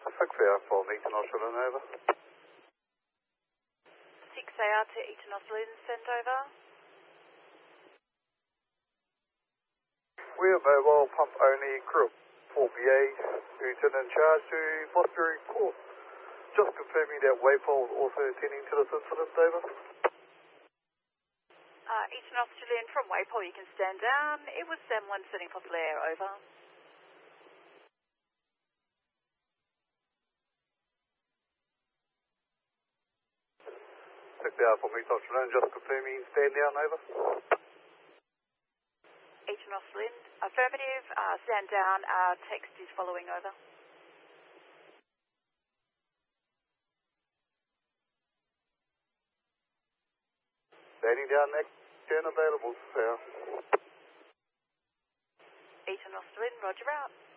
6AR from Eton Australian, over. 6AR to Eton Australian, send over. We have mobile pump only crew 4BA, Eton in charge to Fostering Court. Just confirming that Waypole also attending to this incident, over. Eton Australian from Waypole, you can stand down. It was Sam1 sending for flare, over. 6AR from Eton Australian, just confirming stand down, over. Eton Australian, affirmative, stand down, text is following, over. Standing down next, turn available, sir. Eton Australian, roger out.